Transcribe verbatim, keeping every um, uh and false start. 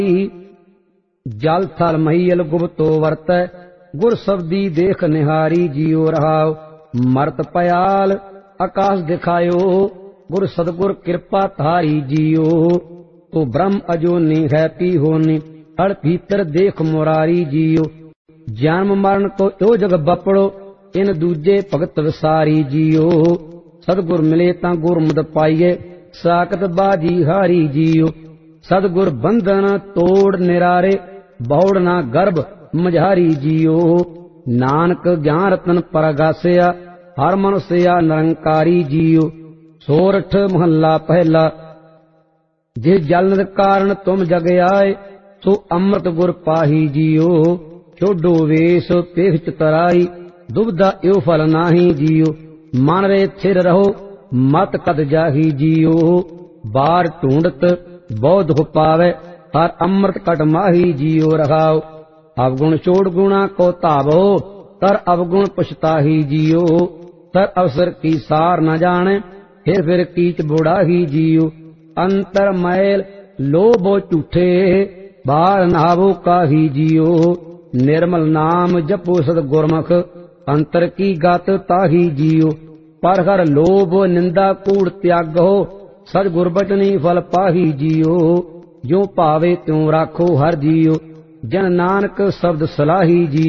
जल थल महीयल गुप्तो वरतै गुर शब्दी देख निहारी जियो रहाओ। मरत पयाल आकाश दिखायो गुर सदगुर कृपा धारी जियो। तो ब्रह्म अजोनी है पी होनी हड़ भीतर देख मुरारी जियो। जन्म मरण को यो जग बपड़ो इन दूजे भगत विसारी जियो। सदगुर मिले तां गुरमुद पाइए साकत बाजी हारी जियो। सदगुर बंधन तोड़ निरारे बौड़ ना गर्भ मझारी जियो। नानक ज्ञान रतन परगासिया हर मनुष्या निरंकारी जियो। सोरठ महला पहला। जिस जलन कारण तुम जग आए सो अमृत गुर पाही जियो। छोडो वेश पेख चितराई दुबदा यो फल नाही जियो। मन रे थिर रहो मत कद जाही जियो। बार ढूंढत बहुत दुख पावे हर अमृत कट माही जियो रहाओ। अवगुण छोड़ गुणा को तावो तर अवगुण पछताही जियो। तर अवसर की सार न जाने फिर फिर कीच बुढ़ाही जियो। अंतर मैल लोभो झूठे बाहर नहावो काही जियो। निर्मल नाम जपो सद गुरमुख अंतर की गात ताही जियो। पर हर लोभ निंदा कूड़ त्यागो सज गुरबचनी फल पाही जियो। जो पावे त्यों राखो हर जियो जन नानक शब्द सलाही जियो।